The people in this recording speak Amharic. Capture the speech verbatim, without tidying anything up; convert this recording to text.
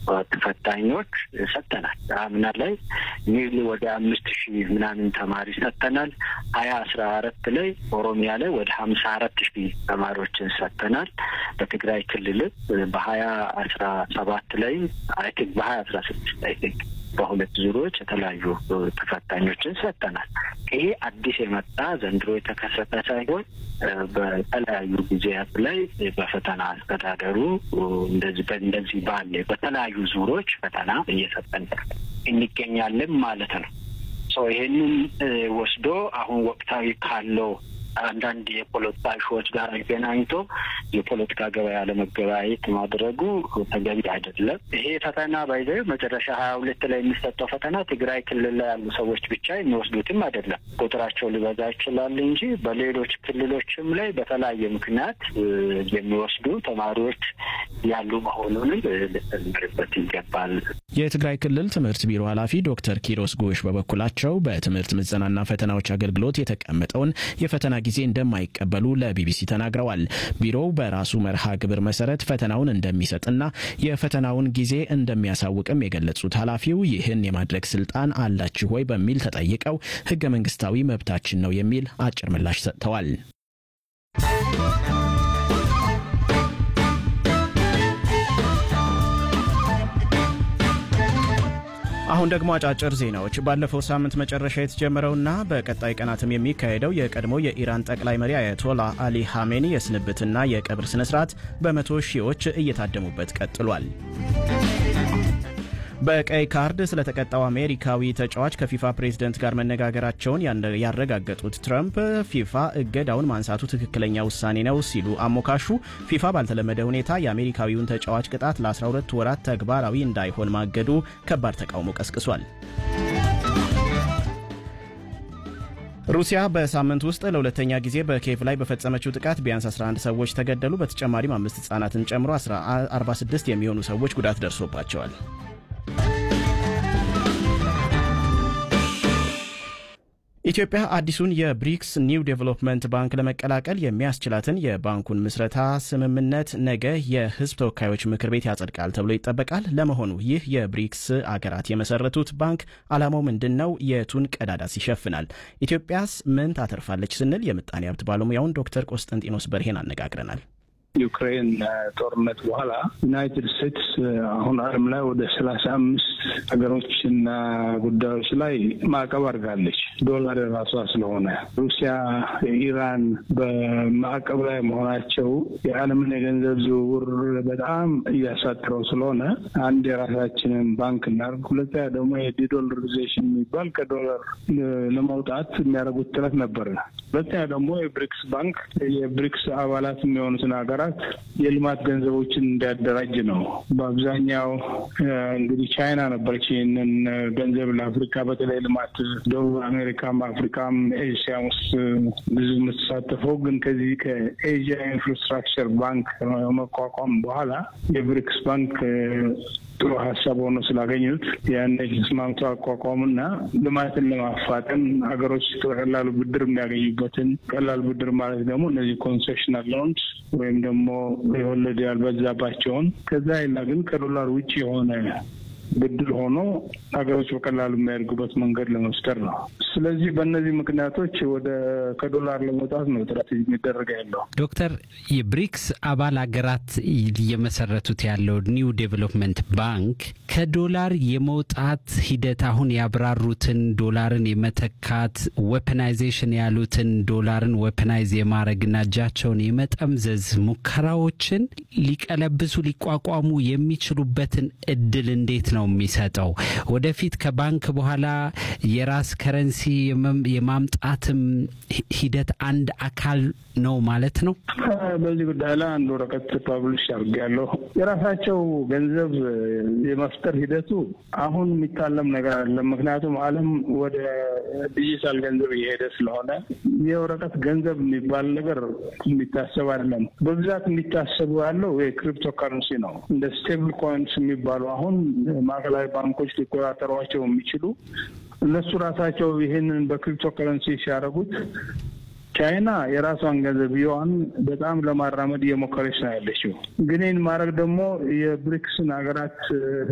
ተፈታኞች ሰጥተናል። አምና ላይ ኒል ወደ አምስት ሺህ ምናምን ተማሪ ሰጥተናል። ሀያ አስራ አራት ላይ ኦሮሚያ ላይ ወደ ሀምሳ አራት ሺህ ተማሪዎችን ሰጥተናል። በትግራይ ክልል በሀያ አስራ ሰባት ላይ አይ ቲንክ በሀያ አስራ ስድስት ላይ በሁለት ዙሮች የተለያዩ ተፈታኞችን ሰጥተናል። ይሄ አዲስ የመጣ ዘንድሮ የተከሰተ ሳይሆን በተለያዩ ጊዜያት ላይ በፈተና አስተዳደሩ እንደዚህ በእንደዚህ ባለ በተለያዩ ዙሮች ፈተና እየሰጠን እንገኛለን ማለት ነው። ሶ ይሄንን ወስዶ አሁን ወቅታዊ ካለው አንዳንድ የፖለቲካ ሾዎች ጋር አገናኝቶ የፖለቲካ ገበያ ለመገበያየት ማድረጉ ተገቢ አይደለም። ይሄ ፈተና ባይዘው መጨረሻ ሀያ ሁለት ላይ የሚሰጠው ፈተና ትግራይ ክልል ላይ ያሉ ሰዎች ብቻ የሚወስዱትም አይደለም። ቁጥራቸው ሊበዛ ይችላል እንጂ በሌሎች ክልሎችም ላይ በተለያየ ምክንያት የሚወስዱ ተማሪዎች ያሉ መሆኑን ልንመርበት ይገባል። የትግራይ ክልል ትምህርት ቢሮ ኃላፊ ዶክተር ኪሮስ ጎሽ በበኩላቸው በትምህርት ምዘናና ፈተናዎች አገልግሎት የተቀመጠውን የፈተና ጊዜ እንደማይቀበሉ ለቢቢሲ ተናግረዋል። ቢሮው በራሱ መርሃ ግብር መሰረት ፈተናውን እንደሚሰጥና የፈተናውን ጊዜ እንደሚያሳውቅም የገለጹት ኃላፊው ይህን የማድረግ ስልጣን አላችሁ ወይ በሚል ተጠይቀው ህገ መንግስታዊ መብታችን ነው የሚል አጭር ምላሽ ሰጥተዋል። አሁን ደግሞ አጫጭር ዜናዎች። ባለፈው ሳምንት መጨረሻ የተጀመረውና በቀጣይ ቀናትም የሚካሄደው የቀድሞ የኢራን ጠቅላይ መሪ አያቶላ አሊ ኻሜኒ የስንብትና የቀብር ስነ ስርዓት በመቶ ሺዎች እየታደሙበት ቀጥሏል። በቀይ ካርድ ስለተቀጣው አሜሪካዊ ተጫዋች ከፊፋ ፕሬዝዳንት ጋር መነጋገራቸውን ያረጋገጡት ትራምፕ ፊፋ እገዳውን ማንሳቱ ትክክለኛ ውሳኔ ነው ሲሉ አሞካሹ። ፊፋ ባልተለመደ ሁኔታ የአሜሪካዊውን ተጫዋች ቅጣት ለአስራ ሁለት ወራት ተግባራዊ እንዳይሆን ማገዱ ከባድ ተቃውሞ ቀስቅሷል። ሩሲያ በሳምንት ውስጥ ለሁለተኛ ጊዜ በኪየቭ ላይ በፈጸመችው ጥቃት ቢያንስ አስራ አንድ ሰዎች ተገደሉ። በተጨማሪም አምስት ህጻናትን ጨምሮ አርባ ስድስት የሚሆኑ ሰዎች ጉዳት ደርሶባቸዋል። ኢትዮጵያ አዲሱን የብሪክስ ኒው ዴቨሎፕመንት ባንክ ለመቀላቀል የሚያስችላትን የባንኩን ምስረታ ስምምነት ነገ የህዝብ ተወካዮች ምክር ቤት ያጸድቃል ተብሎ ይጠበቃል። ለመሆኑ ይህ የብሪክስ አገራት የመሰረቱት ባንክ ዓላማው ምንድነው? የቱን ቀዳዳስ ይሸፍናል? ኢትዮጵያስ ምን ታተርፋለች ስንል የምጣኔ ሀብት ባለሙያውን ዶክተር ቆስጠንጢኖስ በርሄን አነጋግረናል። ዩክሬን ጦርነት በኋላ ዩናይትድ ስቴትስ አሁን ዓለም ላይ ወደ ሰላሳ አምስት ሀገሮችና ጉዳዮች ላይ ማዕቀብ አድርጋለች። ዶላር ራሷ ስለሆነ ሩሲያ፣ ኢራን በማዕቀብ ላይ መሆናቸው የዓለምን የገንዘብ ዝውውር በጣም እያሳጥረው ስለሆነ አንድ የራሳችንን ባንክ እናድርግ፣ ሁለተኛ ደግሞ የዲዶላራይዜሽን የሚባል ከዶላር ለመውጣት የሚያደርጉት ጥረት ነበር። ሁለተኛ ደግሞ የብሪክስ ባንክ የብሪክስ አባላት የሚሆኑትን ሀገራት የልማት ገንዘቦችን እንዲያደራጅ ነው። በአብዛኛው እንግዲህ ቻይና ነበረች ይህንን ገንዘብ ለአፍሪካ በተለይ ልማት ደቡብ አሜሪካም አፍሪካም ኤሽያም ውስጥ ብዙ የምትሳተፈው። ግን ከዚህ ከኤዥያ ኢንፍራስትራክቸር ባንክ መቋቋም በኋላ የብሪክስ ባንክ ጥሩ ሀሳብ ሆኖ ስላገኙት ያን ተስማምቶ አቋቋሙና ልማትን ለማፋጠን ሀገሮች ቀላል ብድር የሚያገኙበትን ቀላል ብድር ማለት ደግሞ እነዚህ ኮንሴሽናል ሎንስ ወይም ደግሞ የወለድ ያልበዛባቸውን ከዛ ይላ ግን ከዶላር ውጭ የሆነ ብድር ሆኖ ሀገሮች በቀላሉ የሚያደርጉበት መንገድ ለመፍጠር ነው። ስለዚህ በእነዚህ ምክንያቶች ወደ ከዶላር ለመውጣት ነው ጥረት የሚደረግ ያለው። ዶክተር የብሪክስ አባል ሀገራት እየመሰረቱት ያለው ኒው ዴቨሎፕመንት ባንክ ከዶላር የመውጣት ሂደት አሁን ያብራሩትን ዶላርን የመተካት ዌፐናይዜሽን ያሉትን ዶላርን ዌፐናይዝ የማድረግና እጃቸውን የመጠምዘዝ ሙከራዎችን ሊቀለብሱ ሊቋቋሙ የሚችሉበትን እድል እንዴት ነው የሚሰጠው? ወደፊት ከባንክ በኋላ የራስ ከረንሲ የማምጣትም ሂደት አንድ አካል ነው ማለት ነው። በዚህ ጉዳይ ላይ አንድ ወረቀት ፐብሊሽ አድርጌያለሁ። የራሳቸው ገንዘብ የመፍጠር ሂደቱ አሁን የሚታለም ነገር አይደለም። ምክንያቱም ዓለም ወደ ዲጂታል ገንዘብ እየሄደ ስለሆነ የወረቀት ገንዘብ የሚባል ነገር የሚታሰብ አይደለም። በብዛት የሚታሰቡ ያለው የክሪፕቶ ከረንሲ ነው። እንደ ስቴብል ኮይንስ የሚባሉ አሁን ማዕከላዊ ባንኮች ሊቆጣጠሯቸው የሚችሉ እነሱ ራሳቸው ይሄንን በክሪፕቶ ከረንሲ ሲያደርጉት ቻይና የራሷን ገንዘብ ዩዋን በጣም ለማራመድ እየሞከረች ነው ያለችው። ግን ይህን ማድረግ ደግሞ የብሪክስን ሀገራት